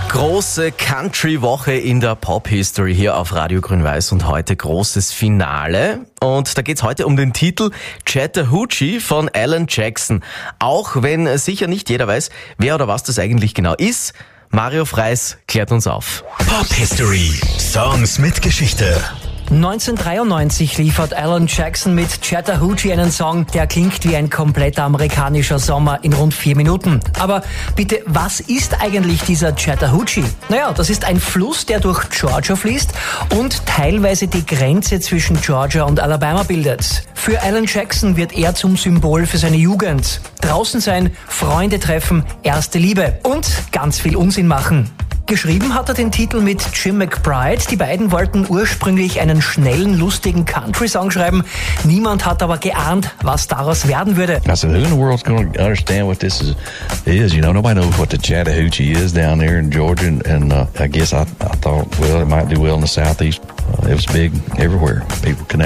Große Country-Woche in der Pop-History hier auf Radio Grün-Weiß und heute großes Finale. Und da geht's heute um den Titel Chattahoochee von Alan Jackson. Auch wenn sicher nicht jeder weiß, wer oder was das eigentlich genau ist. Mario Freis klärt uns auf. Pop-History. Songs mit Geschichte. 1993 liefert Alan Jackson mit Chattahoochee einen Song, der klingt wie ein kompletter amerikanischer Sommer in rund 4 Minuten. Aber bitte, was ist eigentlich dieser Chattahoochee? Naja, das ist ein Fluss, der durch Georgia fließt und teilweise die Grenze zwischen Georgia und Alabama bildet. Für Alan Jackson wird er zum Symbol für seine Jugend. Draußen sein, Freunde treffen, erste Liebe und ganz viel Unsinn machen. Geschrieben hat er den Titel mit Jim McBride. Die beiden wollten ursprünglich einen schnellen, lustigen Country-Song schreiben. Niemand hat aber geahnt, was daraus werden würde. I said, who in the world's going to understand what this is? You know, nobody knows what the Chattahoochee is down there in Georgia. And I guess I thought, well, it might do well in the Southeast. It was big everywhere. People connect.